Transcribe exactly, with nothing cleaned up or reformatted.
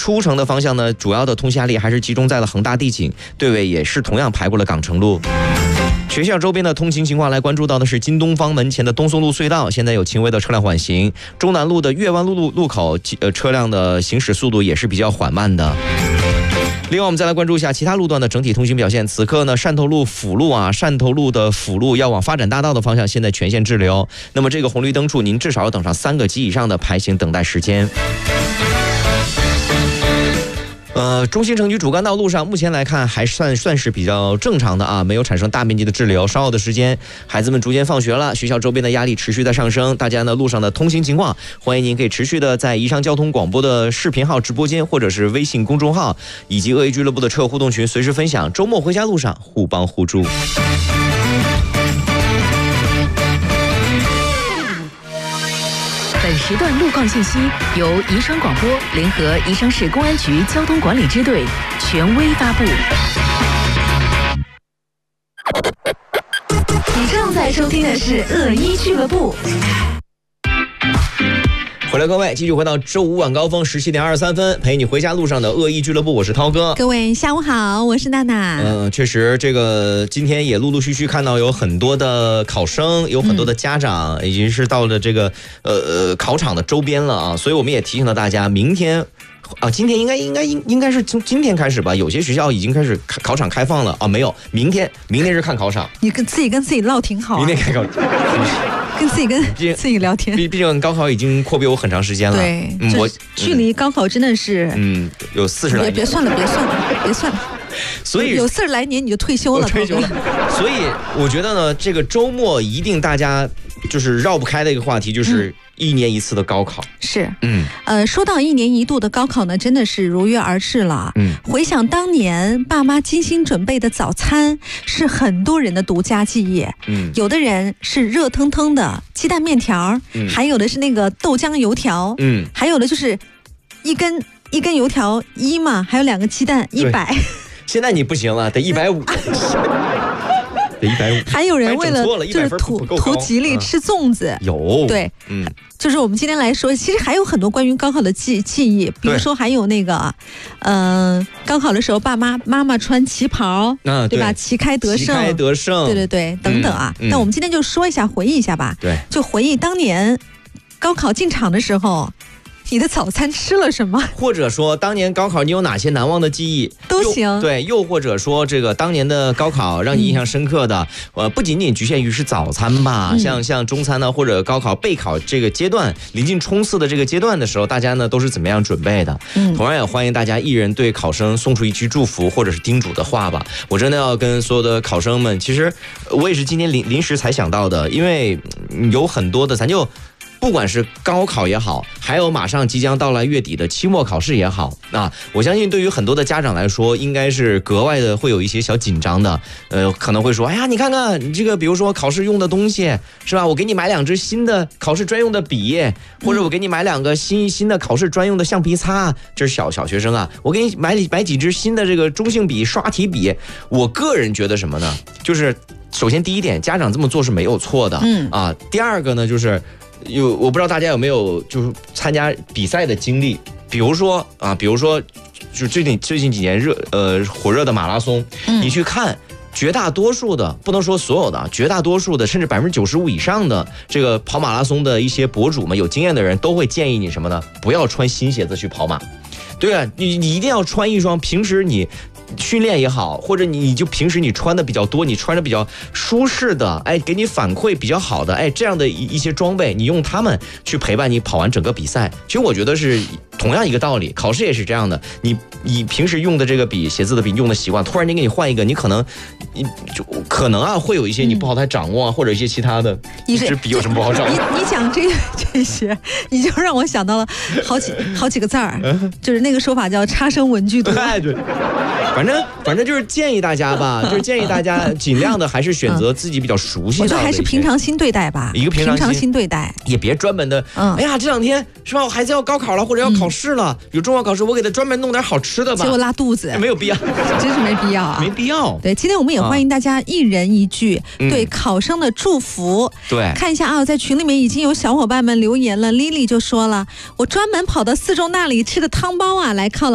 出城的方向呢，主要的通行力还是集中在了恒大地景，队尾也是同样排过了港城路。学校周边的通行情况来关注到的是金东方门前的东松路隧道，现在有轻微的车辆缓行。中南路的岳湾路路路口，呃，车辆的行驶速度也是比较缓慢的。另外，我们再来关注一下其他路段的整体通行表现。此刻呢，汕头路辅路啊，汕头路的辅路要往发展大道的方向，现在全线滞留。那么这个红绿灯处，您至少要等上三个及以上的排行等待时间。呃，中心城区主干道路上，目前来看还算算是比较正常的啊，没有产生大面积的滞留。稍后的时间，孩子们逐渐放学了，学校周边的压力持续在上升。大家呢路上的通行情况，欢迎您可以持续的在宜昌交通广播的视频号直播间，或者是微信公众号以及恶意俱乐部的车友互动群随时分享。周末回家路上互帮互助。 本时段路况信息由宜昌广播联合宜昌市公安局交通管理支队权威发布。你正在收听的是恶一俱乐部。 回来各位，继续回到周五晚高峰十七点二十三分，陪你回家路上的恶意俱乐部，我是涛哥。 各位下午好，我是娜娜。 嗯、呃，确实，这个今天也陆陆续续看到有很多的考生，有很多的家长，嗯、已经是到了这个呃呃考场的周边了啊，所以我们也提醒了大家，明天。啊，今天应该应该应应该是从今天开始吧？有些学校已经开始考场开放了啊，没有，明天明天是看考场。 你跟自己跟自己唠挺好、啊。 明天开考场。 跟自己跟自己聊天， 毕毕竟高考已经阔别我很长时间了。 对， 嗯、我距离高考真的是嗯有四十来年。 别别算了，别算了，别算了。 所以有四十来年你就退休了， 退休了。所以我觉得呢，这个周末一定大家就是绕不开的一个话题，就是一年一次的高考。 是， 嗯， 呃，说到一年一度的高考呢，真的是如约而至了。 嗯， 回想当年爸妈精心准备的早餐，是很多人的独家记忆。 嗯， 有的人是热腾腾的鸡蛋面条，嗯，还有的是那个豆浆油条， 嗯， 还有的就是一根一根油条一嘛，还有两个鸡蛋一百。 现在你不行了，得一百五。得一百五。 还有人为了就是图图吉利吃粽子， 有对， 嗯， 就是我们今天来说，其实还有很多关于高考的记记忆，比如说还有那个，嗯、呃，高考的时候，爸妈妈妈穿旗袍， 啊， 对吧？旗开得胜， 旗开得胜， 对对对，等等啊。 嗯嗯、 那我们今天就说一下，回忆一下吧。 对， 就回忆当年高考进场的时候。你的早餐吃了什么？ 或者说当年高考你有哪些难忘的记忆都行。 对，又或者说这个当年的高考让你印象深刻的，嗯、呃，不仅仅局限于是早餐吧，嗯、像像中餐呢，或者高考备考这个阶段，临近冲刺的这个阶段的时候，大家呢都是怎么样准备的？嗯，同样也欢迎大家一人对考生送出一句祝福或者是叮嘱的话吧。我真的要跟所有的考生们，其实我也是今天临临时才想到的，因为有很多的咱就。不管是高考也好，还有马上即将到来月底的期末考试也好，啊，我相信对于很多的家长来说，应该是格外的会有一些小紧张的，呃，可能会说，哎呀，你看看你这个，比如说考试用的东西是吧？我给你买两支新的考试专用的笔，或者我给你买两个新新的考试专用的橡皮擦，这是小小学生啊，我给你买买几支新的这个中性笔、刷题笔。我个人觉得什么呢？就是首先第一点，家长这么做是没有错的，嗯啊，第二个呢就是。有我不知道大家有没有就是参加比赛的经历，比如说啊，比如说就最近最近几年热呃火热的马拉松，嗯、你去看绝大多数的，不能说所有的，绝大多数的，甚至百分之九十五以上的这个跑马拉松的一些博主们，有经验的人都会建议你什么呢？不要穿新鞋子去跑马。对啊，你你一定要穿一双平时你。训练也好，或者你你就平时你穿的比较多，你穿的比较舒适的，哎，给你反馈比较好的，哎，这样的一一些装备，你用它们去陪伴你跑完整个比赛。其实我觉得是同样一个道理，考试也是这样的。你你平时用的这个笔，写字的笔用的习惯，突然间给你换一个，你可能你就可能啊会有一些你不好太掌握啊，嗯、或者一些其他的。一支笔有什么不好掌握？ 你你讲这这些，你就让我想到了好几好几个字儿，就是那个说法叫差生文具多。 对对。反正反正就是建议大家吧，就是建议大家尽量的还是选择自己比较熟悉的。 我觉得还是平常心对待吧， 一个平常 心, 平常心对待， 也别专门的。嗯，哎呀，这两天是吧，我孩子要高考了或者要考试了，嗯、有重要考试，我给他专门弄点好吃的吧。 结果拉肚子， 没有必要， 真是没必要啊， 没必要。 对，今天我们也欢迎大家一人一句、嗯、对考生的祝福。 对， 看一下啊，在群里面已经有小伙伴们留言了 ，Lily 就说了，我专门跑到四中那里吃的汤包啊，来犒劳。